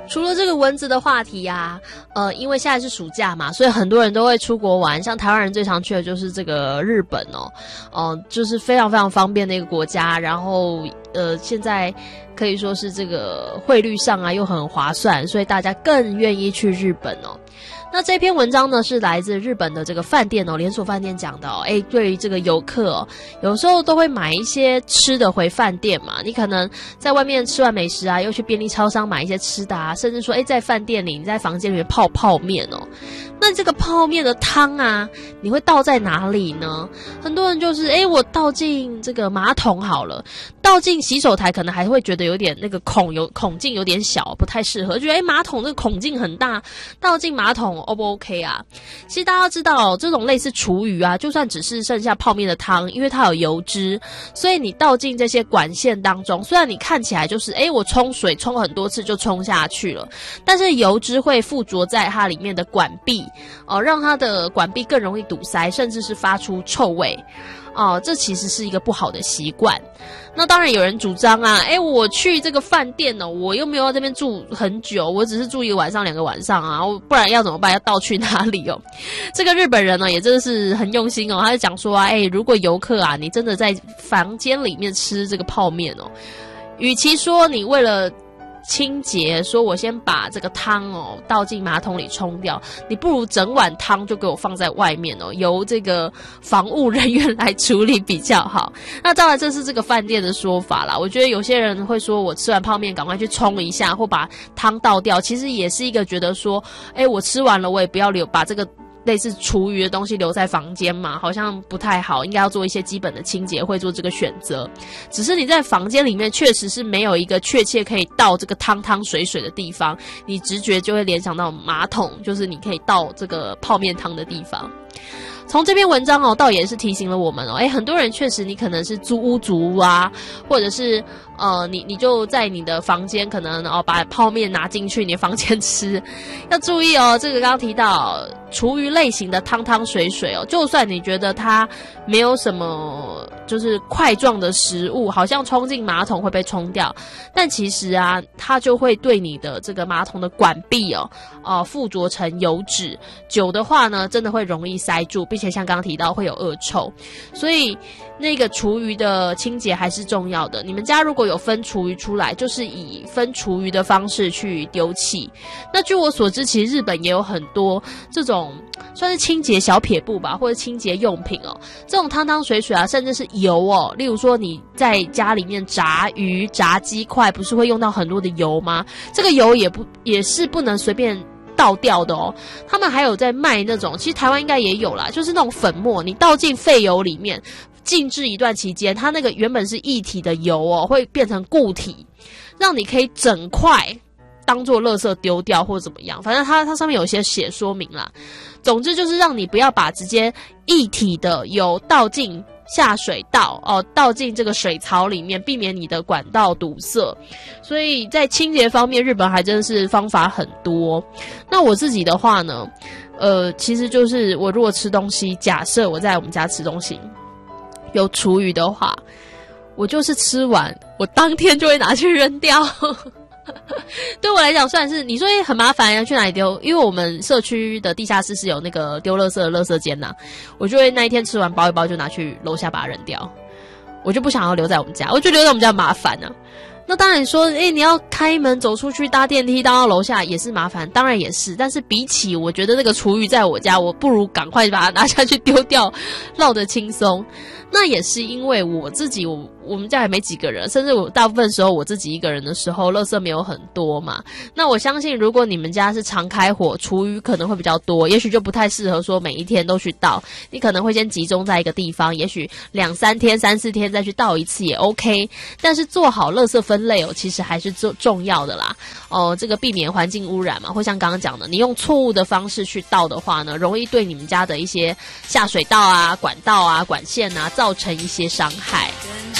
除了这个蚊子的话题啊，因为现在是暑假嘛，所以很多人都会出国玩。像台湾人最常去的就是这个日本就是非常非常方便的一个国家。然后现在可以说是这个汇率上啊又很划算，所以大家更愿意去日本哦。那这篇文章呢是来自日本的这个饭店连锁饭店讲的对于这个游客有时候都会买一些吃的回饭店嘛，你可能在外面吃完美食啊，又去便利超商买一些吃的啊，甚至说在饭店里你在房间里面泡泡面那这个泡面的汤啊，你会倒在哪里呢？很多人就是我倒进这个马桶好了，倒进洗手台可能还会觉得有点那个孔径有点小，不太适合，觉得马桶这个孔径很大，倒进马桶O 不 OK 啊？其实大家知道这种类似厨余啊，就算只是剩下泡面的汤，因为它有油脂，所以你倒进这些管线当中，虽然你看起来就是我冲水冲很多次就冲下去了，但是油脂会附着在它里面的管壁让它的管壁更容易堵塞，甚至是发出臭味这其实是一个不好的习惯。那当然有人主张啊，我去这个饭店我又没有在这边住很久，我只是住1个晚上2个晚上啊，不然要怎么办？要倒去哪里这个日本人也真的是很用心他就讲说如果游客啊，你真的在房间里面吃这个泡面与其说你为了清洁说我先把这个汤倒进马桶里冲掉，你不如整碗汤就给我放在外面由这个防务人员来处理比较好。那当然这是这个饭店的说法啦，我觉得有些人会说我吃完泡面赶快去冲一下或把汤倒掉，其实也是一个觉得说我吃完了我也不要把这个类似厨余的东西留在房间嘛，好像不太好，应该要做一些基本的清洁，会做这个选择。只是你在房间里面确实是没有一个确切可以倒这个汤水的地方，你直觉就会联想到马桶，就是你可以倒这个泡面汤的地方。从这篇文章倒也是提醒了我们很多人确实你可能是租屋族啊，或者是你就在你的房间可能把泡面拿进去你的房间吃，要注意这个刚刚提到厨余类型的汤水就算你觉得它没有什么就是块状的食物，好像冲进马桶会被冲掉，但其实啊它就会对你的这个马桶的管壁附着成油脂，久的话呢真的会容易塞住，并且像刚刚提到会有恶臭，所以那个厨余的清洁还是重要的。你们家如果有分厨余出来，就是以分厨余的方式去丢弃。那据我所知，其实日本也有很多这种算是清洁小撇步吧，或者清洁用品这种汤水啊，甚至是油例如说你在家里面炸鱼炸鸡块，不是会用到很多的油吗？这个油也是不能随便倒掉的他们还有在卖那种，其实台湾应该也有啦，就是那种粉末，你倒进废油里面静置一段期间，它那个原本是液体的油会变成固体，让你可以整块当做垃圾丢掉或怎么样，反正它上面有一些写说明啦。总之就是让你不要把直接液体的油倒进下水道倒进这个水槽里面，避免你的管道堵塞。所以在清洁方面，日本还真是方法很多。那我自己的话呢，其实就是我如果吃东西，假设我在我们家吃东西有厨余的话，我就是吃完我当天就会拿去扔掉。对我来讲算是你说很麻烦要去哪里丢，因为我们社区的地下室是有那个丢垃圾的垃圾间我就会那一天吃完包一包就拿去楼下把它扔掉，我就不想要留在我们家，我觉得留在我们家麻烦那当然说你要开门走出去搭电梯搭到楼下也是麻烦，当然也是，但是比起我觉得那个厨余在我家，我不如赶快把它拿下去丢掉，绕得轻松。那也是因为我自己我们家也没几个人，甚至我大部分时候我自己一个人的时候垃圾没有很多嘛。那我相信如果你们家是常开火，厨余可能会比较多，也许就不太适合说每一天都去倒，你可能会先集中在一个地方，也许2-3天3-4天再去倒一次也 OK。 但是做好垃圾分类其实还是重要的啦这个避免环境污染嘛，或像刚刚讲的，你用错误的方式去倒的话呢，容易对你们家的一些下水道啊管道啊管线啊造成一些伤害。